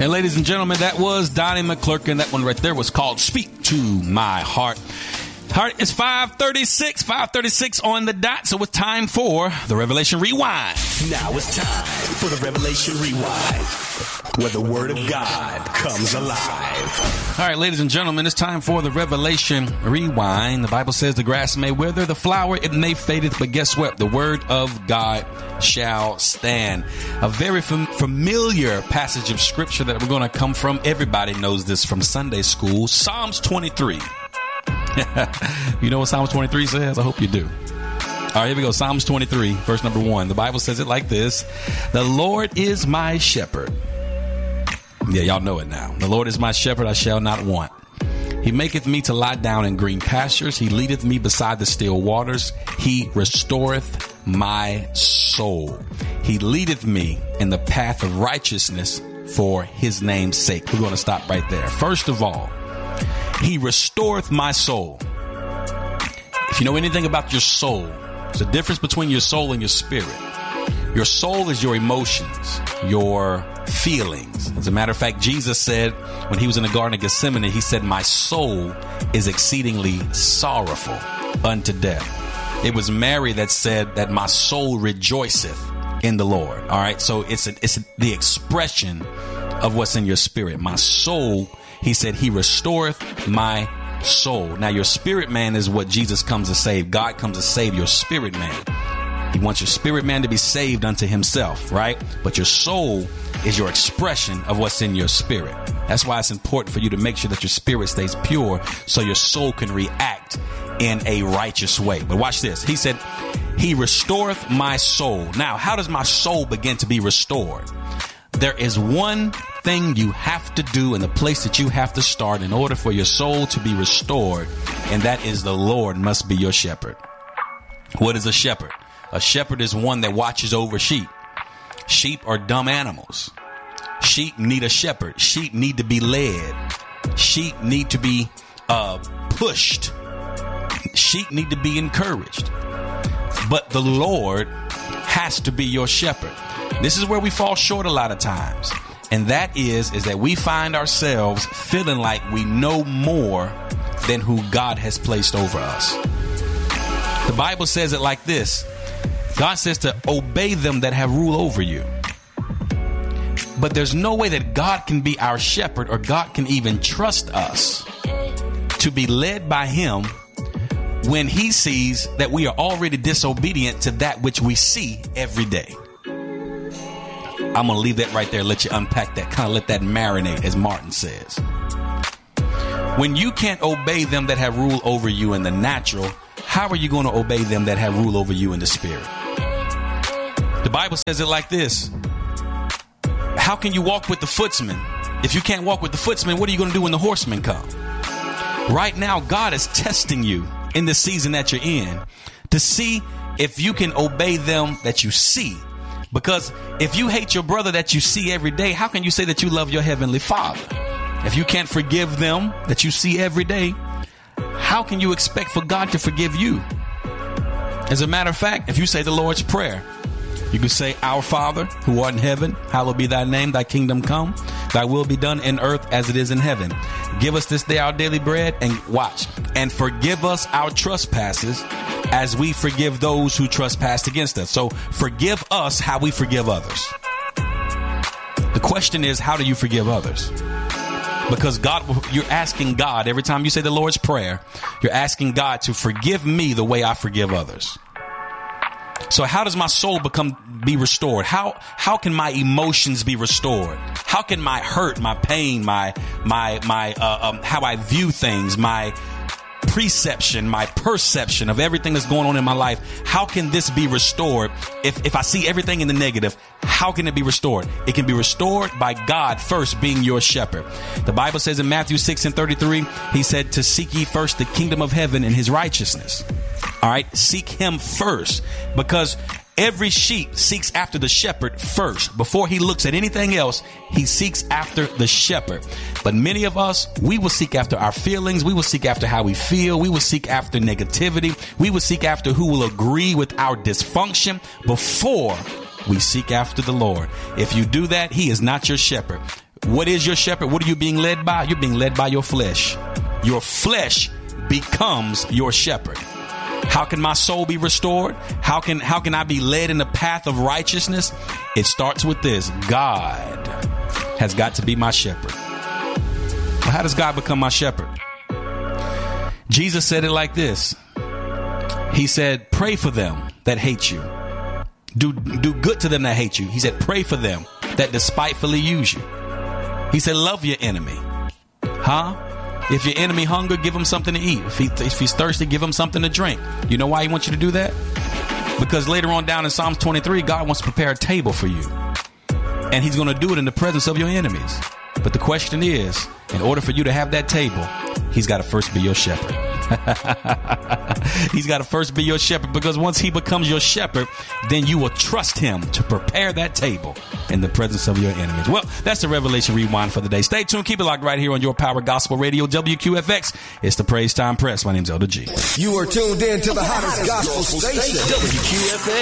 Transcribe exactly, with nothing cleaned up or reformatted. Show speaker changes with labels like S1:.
S1: And ladies and gentlemen, that was Donnie McClurkin. That one right there was called Speak to My Heart. Heart, it's five thirty-six, five thirty-six on the dot, so it's time for the Revelation Rewind.
S2: Now it's time for the Revelation Rewind, where the Word of God comes alive.
S1: All right, ladies and gentlemen, it's time for the Revelation Rewind. The Bible says the grass may wither, the flower, it may fadeth, but guess what? The Word of God shall stand. A very fam- familiar passage of Scripture that we're going to come from. Everybody knows this from Sunday school. Psalms twenty-three. You know what Psalms twenty-three says? I hope you do. All right, here we go. Psalms twenty-three, verse number one. The Bible says it like this. The Lord is my shepherd. Yeah, y'all know it now. The Lord is my shepherd, I shall not want. He maketh me to lie down in green pastures. He leadeth me beside the still waters. He restoreth my soul. He leadeth me in the path of righteousness for his name's sake. We're going to stop right there. First of all, he restoreth my soul. If you know anything about your soul, there's a difference between your soul and your spirit. Your soul is your emotions, your feelings. As a matter of fact, Jesus said when he was in the Garden of Gethsemane, he said, my soul is exceedingly sorrowful unto death. It was Mary that said that my soul rejoiceth in the Lord. All right. So it's, a, it's the expression of what's in your spirit. My soul, he said, he restoreth my soul. Now, your spirit man is what Jesus comes to save. God comes to save your spirit man. He wants your spirit man to be saved unto himself, right? But your soul is your expression of what's in your spirit. That's why it's important for you to make sure that your spirit stays pure so your soul can react in a righteous way. But watch this. He said, he restoreth my soul. Now, how does my soul begin to be restored? There is one thing you have to do in the place that you have to start in order for your soul to be restored, and that is the Lord must be your shepherd. What is a shepherd? A shepherd is one that watches over sheep. Sheep are dumb animals. Sheep need a shepherd. Sheep need to be led. Sheep need to be uh, pushed. Sheep need to be encouraged. But the Lord has to be your shepherd. This is where we fall short a lot of times. And that is, is that we find ourselves feeling like we know more than who God has placed over us. The Bible says it like this. God says to obey them that have rule over you. But there's no way that God can be our shepherd or God can even trust us to be led by him when he sees that we are already disobedient to that which we see every day. I'm going to leave that right there, let you unpack that, kind of let that marinate, as Martin says. When you can't obey them that have rule over you in the natural, how are you going to obey them that have rule over you in the spirit? The Bible says it like this. How can you walk with the footsman? If you can't walk with the footsman, what are you going to do when the horsemen come? Right now, God is testing you in the season that you're in to see if you can obey them that you see. Because if you hate your brother that you see every day, how can you say that you love your heavenly Father? If you can't forgive them that you see every day, how can you expect for God to forgive you? As a matter of fact, if you say the Lord's Prayer, you can say, Our Father, who art in heaven, hallowed be thy name, thy kingdom come, thy will be done in earth as it is in heaven. Give us this day our daily bread, and watch, and forgive us our trespasses as we forgive those who trespass against us. So forgive us how we forgive others. The question is, how do you forgive others? Because God, you're asking God, every time you say the Lord's Prayer, you're asking God to forgive me the way I forgive others. So how does my soul become be restored? How how can my emotions be restored? How can my hurt, my pain, my my my uh, um, how I view things, my perception, my perception of everything that's going on in my life, how can this be restored? If if I see everything in the negative, how can it be restored? It can be restored by God first being your shepherd. The Bible says in Matthew six and thirty-three, he said to seek ye first the kingdom of heaven and his righteousness. All right, seek him first, because every sheep seeks after the shepherd first. Before he looks at anything else, he seeks after the shepherd. But many of us, we will seek after our feelings. We will seek after how we feel. We will seek after negativity. We will seek after who will agree with our dysfunction before we seek after the Lord. If you do that, he is not your shepherd. What is your shepherd? What are you being led by? You're being led by your flesh. Your flesh becomes your shepherd. How can my soul be restored? How can how can I be led in the path of righteousness? It starts with this. God has got to be my shepherd. Well, how does God become my shepherd? Jesus said it like this. He said, pray for them that hate you. Do, do good to them that hate you. He said, pray for them that despitefully use you. He said, love your enemy. Huh? If your enemy hunger, give him something to eat. If, he, if he's thirsty, give him something to drink. You know why he wants you to do that? Because later on down in Psalms twenty-three, God wants to prepare a table for you. And he's going to do it in the presence of your enemies. But the question is, in order for you to have that table, he's got to first be your shepherd. He's got to first be your shepherd, because once he becomes your shepherd, then you will trust him to prepare that table in the presence of your enemies. Well, that's the Revelation Rewind for the day. Stay tuned. Keep it locked right here on Your Power Gospel Radio, W Q F X. It's the Praise Time Press. My name's Elder G.
S3: You are tuned in to the hottest gospel station,
S2: W Q F